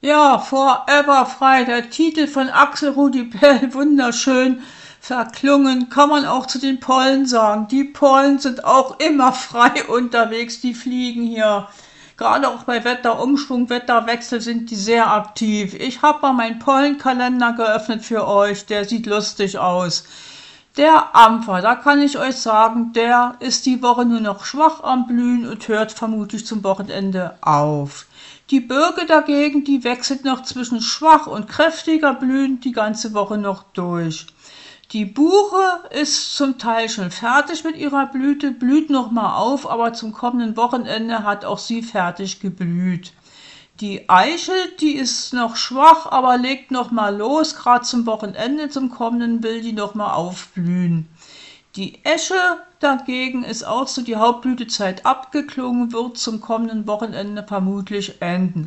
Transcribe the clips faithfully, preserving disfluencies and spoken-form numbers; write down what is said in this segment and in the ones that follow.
Ja, Forever frei, der Titel von Axel Rudi Pell, wunderschön verklungen, kann man auch zu den Pollen sagen. Die Pollen sind auch immer frei unterwegs, die fliegen hier. Gerade auch bei Wetterumschwung, Wetterwechsel sind die sehr aktiv. Ich habe mal meinen Pollenkalender geöffnet für euch, der sieht lustig aus. Der Ampfer, da kann ich euch sagen, der ist die Woche nur noch schwach am Blühen und hört vermutlich zum Wochenende auf. Die Birke dagegen, die wechselt noch zwischen schwach und kräftiger Blühen die ganze Woche noch durch. Die Buche ist zum Teil schon fertig mit ihrer Blüte, blüht noch mal auf, aber zum kommenden Wochenende hat auch sie fertig geblüht. Die Eichel, die ist noch schwach, aber legt noch mal los. Gerade zum Wochenende, zum kommenden will die noch mal aufblühen. Die Esche dagegen ist auch so die Hauptblütezeit abgeklungen, wird zum kommenden Wochenende vermutlich enden.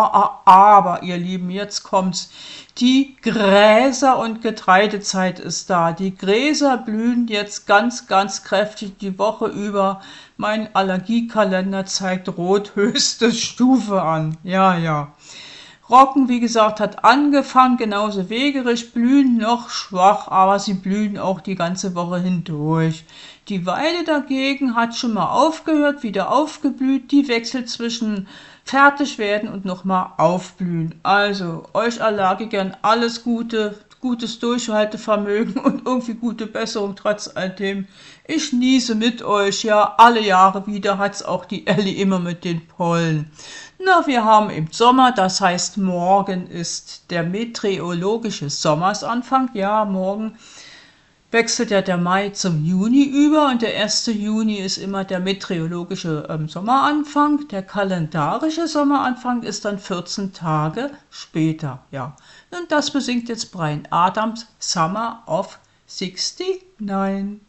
Aber, ihr Lieben, jetzt kommt's. Die Gräser- und Getreidezeit ist da. Die Gräser blühen jetzt ganz, ganz kräftig die Woche über. Mein Allergiekalender zeigt rot höchste Stufe an. Ja, ja. Roggen, wie gesagt, hat angefangen, genauso Wegerich, blühen noch schwach, aber sie blühen auch die ganze Woche hindurch. Die Weide dagegen hat schon mal aufgehört, wieder aufgeblüht, die wechselt zwischen fertig werden und nochmal aufblühen. Also, euch Allergikern alles Gute, gutes Durchhaltevermögen und irgendwie gute Besserung trotz alledem. Ich niese mit euch, ja, alle Jahre wieder hat's auch die Elli immer mit den Pollen. Na, wir haben im Sommer, das heißt morgen ist der meteorologische Sommersanfang. Ja, morgen wechselt ja der Mai zum Juni über und der erste Juni ist immer der meteorologische ähm, Sommeranfang. Der kalendarische Sommeranfang ist dann vierzehn Tage später. Ja, und das besingt jetzt Bryan Adams Summer of sixty-nine.